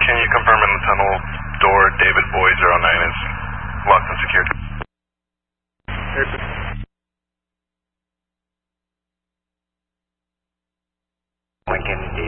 Can you confirm in the tunnel door David Boy 09 is locked and secured? Lincoln